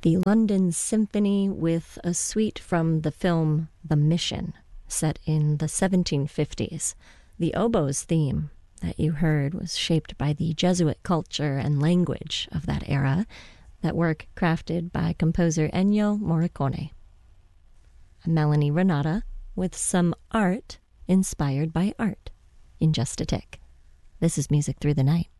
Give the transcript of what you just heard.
The London Symphony with a suite from the film The Mission, set in the 1750s. The oboe's theme that you heard was shaped by the Jesuit culture and language of that era, that work crafted by composer Ennio Morricone. Melanie Renata with some art inspired by art in just a tick. This is Music Through the Night.